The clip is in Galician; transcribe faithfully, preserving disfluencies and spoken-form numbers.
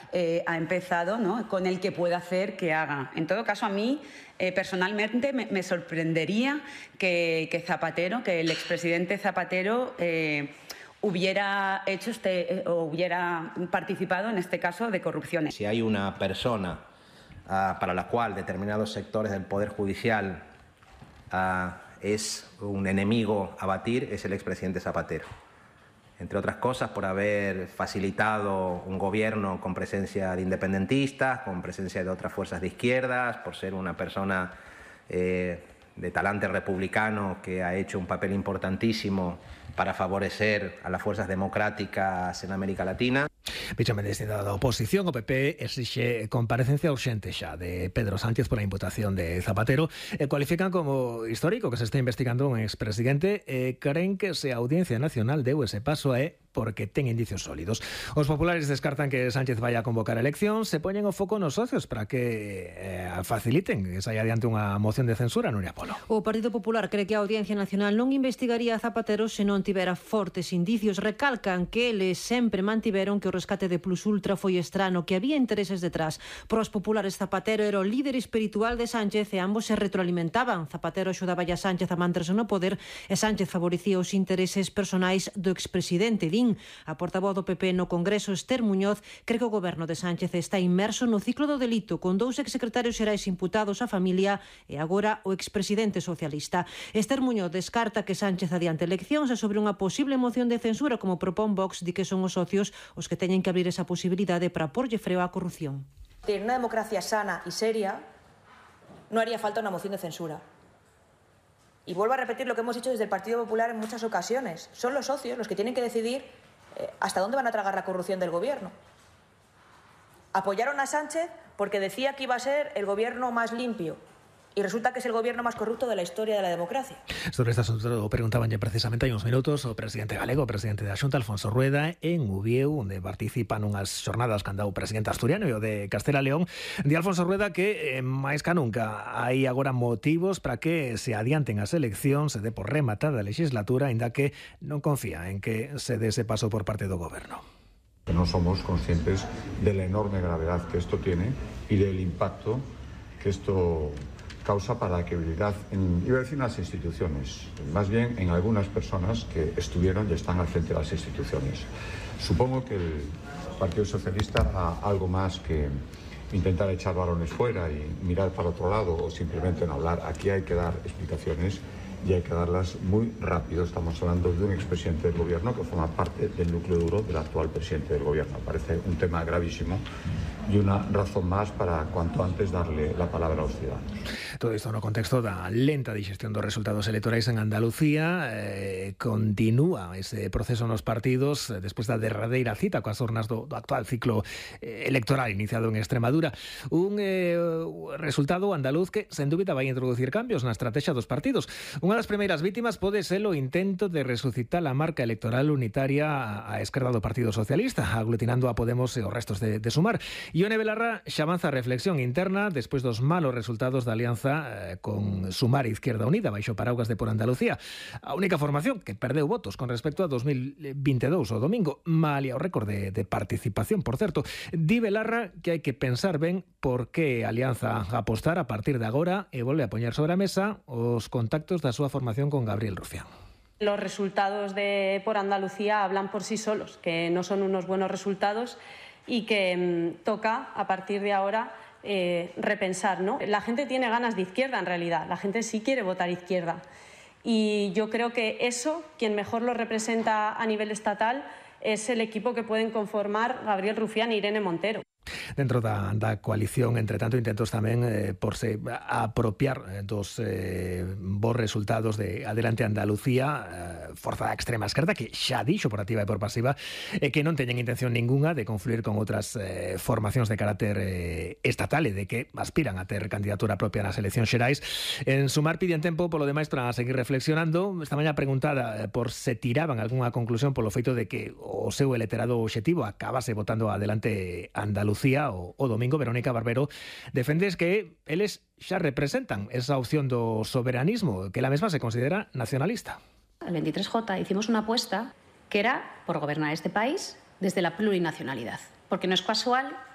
eh, ha empezado, ¿no?, con el que pueda hacer que haga. En todo caso, a mí eh, personalmente me, me sorprendería que, que Zapatero, que el expresidente Zapatero eh, hubiera hecho este, o hubiera participado en este caso de corrupción. Si hay una persona uh, para la cual determinados sectores del Poder Judicial uh, es un enemigo a batir, es el expresidente Zapatero. Entre otras cosas, por haber facilitado un gobierno con presencia de independentistas, con presencia de otras fuerzas de izquierdas, por ser una persona eh, de talante republicano que ha hecho un papel importantísimo para favorecer a las fuerzas democráticas en América Latina. Viceministro da oposición, o P P exixe comparecencia urxente xa de Pedro Sánchez por a imputación de Zapatero. E cualifican como histórico que se está investigando un expresidente e creen que se a Audiencia Nacional deu ese paso é porque ten indicios sólidos. Os populares descartan que Sánchez vaya a convocar a elección, se poñen o foco nos socios para que eh, faciliten que saia adiante unha moción de censura, Nuria Polo. O Partido Popular cree que a Audiencia Nacional non investigaría a Zapatero se non tivera fortes indicios. Recalcan que eles sempre mantiveron que o rescate de Plus Ultra foi estrano, que había intereses detrás. Para os populares, Zapatero era o líder espiritual de Sánchez e ambos se retroalimentaban. Zapatero axudaba a Sánchez a manterse no poder e Sánchez favorecía os intereses personais do expresidente. Din a portavoz do P P no Congreso, Esther Muñoz, cree que o goberno de Sánchez está inmerso no ciclo do delito, con dous exsecretarios xerais imputados á familia e agora o expresidente socialista. Esther Muñoz descarta que Sánchez adiante eleccións e sobre unha posible moción de censura como propón Vox, di que son os socios os que teñen que abrir esa posibilidade para porlle freo á corrupción. En unha democracia sana e seria non haría falta unha moción de censura. Y vuelvo a repetir lo que hemos dicho desde el Partido Popular en muchas ocasiones. Son los socios los que tienen que decidir eh, hasta dónde van a tragar la corrupción del gobierno. Apoyaron a Sánchez porque decía que iba a ser el gobierno más limpio. Y resulta que es el gobierno más corrupto de la historia de la democracia. Sobre este asunto preguntaban ya precisamente hai uns minutos o presidente galego, o presidente da Xunta, Alfonso Rueda, en Ubieu, onde participan unhas xornadas que andou o presidente asturiano e o de Castela León. Di Alfonso Rueda que, eh, máis que nunca, hai agora motivos para que se adianten as eleccións, se dé por rematada a legislatura, ainda que non confía en que se dé ese paso por parte do goberno. No somos conscientes de la enorme gravedad que esto tiene y del impacto que esto causa para la credibilidad, en, iba a decir, en las instituciones, más bien en algunas personas que estuvieron y están al frente de las instituciones. Supongo que el Partido Socialista ha algo más que intentar echar balones fuera y mirar para otro lado o simplemente no hablar. Aquí hay que dar explicaciones y hay que darlas muy rápido. Estamos hablando de un expresidente del gobierno que forma parte del núcleo duro del actual presidente del gobierno. Parece un tema gravísimo y una razón más para cuanto antes darle la palabra a los ciudadanos. Todo isto no contexto da lenta digestión dos resultados electorais en Andalucía. Eh, continúa ese proceso nos partidos eh, despois da derradeira cita coas urnas do, do actual ciclo eh, electoral iniciado en Extremadura. Un eh, resultado andaluz que, sen dúbida, vai introducir cambios na estrategia dos partidos. Unha das primeiras vítimas pode ser o intento de resucitar a marca electoral unitaria á esquerda do Partido Socialista, aglutinando a Podemos e os restos de, de Sumar. Ione Belarra xa avanza a reflexión interna despois dos malos resultados da alianza eh, con Sumar e Izquierda Unida baixo paraugas de Por Andalucía. A única formación que perdeu votos con respecto a dos mil veintidós o domingo, malia o récord de, de participación, por certo. Di Belarra que hai que pensar ben por que a alianza apostar a partir de agora e volve a poñer sobre a mesa os contactos da súa formación con Gabriel Rufián. Los resultados de Por Andalucía hablan por sí solos, que no son unos buenos resultados y que mmm, toca, a partir de ahora, eh, repensar, ¿no? La gente tiene ganas de izquierda, en realidad. La gente sí quiere votar izquierda. Y yo creo que eso, quien mejor lo representa a nivel estatal, es el equipo que pueden conformar Gabriel Rufián e Irene Montero. Dentro da, da coalición, entre tanto, intentos tamén eh, por se apropiar dos eh, bons resultados de Adelante Andalucía, eh, forza da extrema esquerda, que xa dixo por activa e por pasiva eh, que non teñen intención ninguna de confluir con outras eh, formacións de carácter eh, estatal e de que aspiran a ter candidatura propia nas eleccións xerais. En Sumar piden tempo, polo demais, para seguir reflexionando. Esta mañá preguntada eh, por se tiraban algunha conclusión polo feito de que o seu electorado obxectivo acabase votando Adelante Andalucía o, o domingo. Verónica Barbero defendes que eles xa representan esa opción do soberanismo, que la mesma se considera nacionalista. El veintitrés J hicimos una apuesta que era por gobernar este país desde la plurinacionalidad, porque no es casual